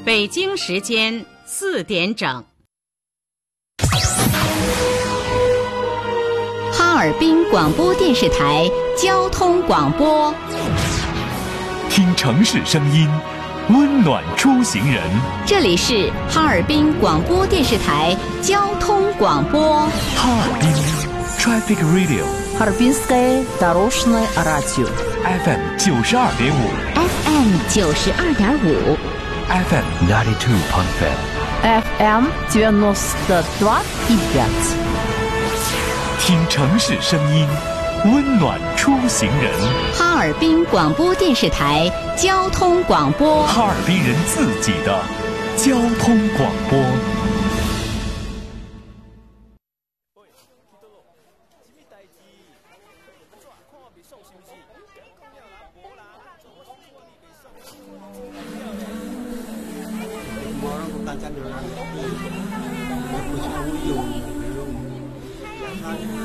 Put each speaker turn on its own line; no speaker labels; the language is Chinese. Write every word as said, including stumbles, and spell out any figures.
北京时间四点整。
哈尔滨广播电视台交通广播，
听城市声音，温暖出行人。
这里是哈尔滨广播电视台交通广播。
哈尔滨 Traffic Radio，
Harbinskое дорожное радио
F M 九十二点五
F M 九十二点五
F M ninety two point five
F M девяносто два и пять。
听城市声音，温暖出行人。
哈尔滨广播电视台交通广播，
哈尔滨人自己的交通广播。
大家留言，不像我有没有，